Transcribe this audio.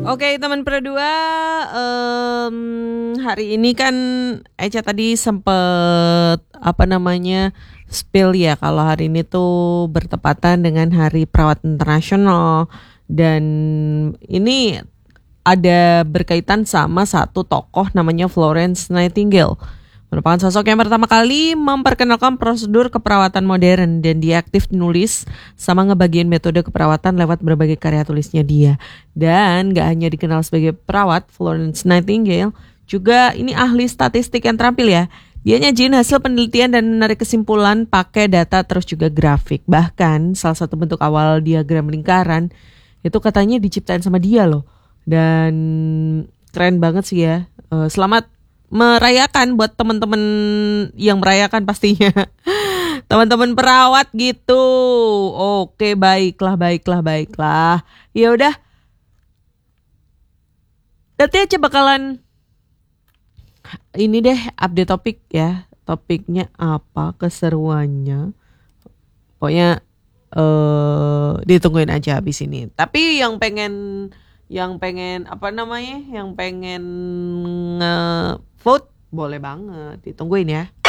Oke, teman Pro2, hari ini kan Eca tadi sempet spill ya kalau hari ini tuh bertepatan dengan Hari Perawat Internasional, dan ini ada berkaitan sama satu tokoh namanya Florence Nightingale. Merupakan sosok yang pertama kali memperkenalkan prosedur keperawatan modern, dan dia aktif nulis sama ngebagiin metode keperawatan lewat berbagai karya tulisnya dia. Dan gak hanya dikenal sebagai perawat, Florence Nightingale juga ini ahli statistik yang terampil ya. Dia nyajin hasil penelitian dan menarik kesimpulan pakai data terus juga grafik. Bahkan salah satu bentuk awal diagram lingkaran itu katanya diciptain sama dia loh. Dan keren banget sih ya. Selamat merayakan buat teman-teman yang merayakan pastinya. Teman-teman perawat gitu. Oke, baiklah. Ya udah. Nanti aja bakalan ini deh update topik ya. Topiknya apa, keseruannya. Pokoknya ditungguin aja habis ini. Tapi yang pengen vote boleh banget, ditungguin ya.